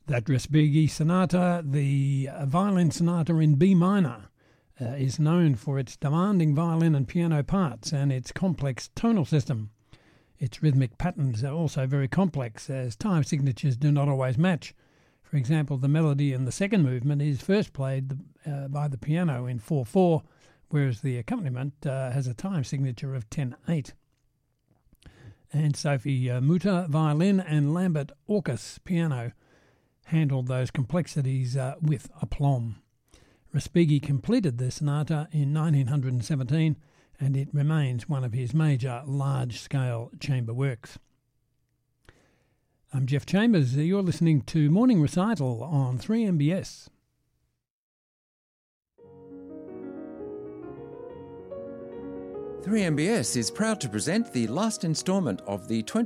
That Respighi Sonata, the violin sonata in B minor, is known for its demanding violin and piano parts and its complex tonal system. Its rhythmic patterns are also very complex, as time signatures do not always match. For example, the melody in the second movement is first played by the piano in 4/4, whereas the accompaniment has a time signature of 10/8. And Sophie Mutter, violin, and Lambert Orkus, piano, handled those complexities with aplomb. Respighi completed the sonata in 1917, and it remains one of his major large-scale chamber works. I'm Jeff Chambers. You're listening to Morning Recital on 3MBS. 3MBS is proud to present the last instalment of the